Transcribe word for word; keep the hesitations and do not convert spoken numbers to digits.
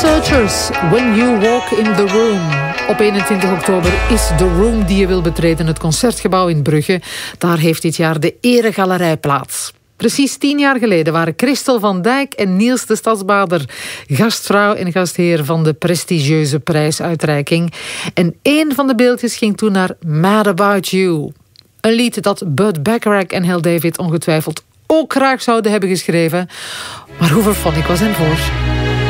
Searchers, When You Walk in the Room. Op eenentwintig oktober is The Room die je wil betreden, het Concertgebouw in Brugge. Daar heeft dit jaar de Eregalerij plaats. Precies tien jaar geleden waren Christel van Dijk en Niels de Stadsbader gastvrouw en gastheer van de prestigieuze prijsuitreiking. En één van de beeldjes ging toen naar Mad About You. Een lied dat Bud Bacharach en Hal David ongetwijfeld ook graag zouden hebben geschreven. Maar hoe vervonnig was hen voor?